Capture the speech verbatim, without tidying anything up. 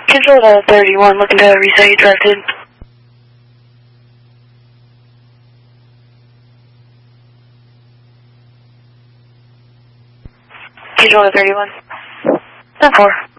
Control to thirty-one, looking to reset you directed. Control to thirty-one. ten four.